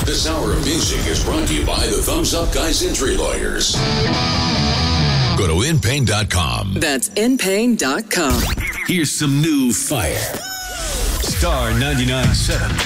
This hour of music is brought to you by the Thumbs Up Guys Injury Lawyers. Go to InPain.com. That's InPain.com. Here's some new fire. Star 99.7.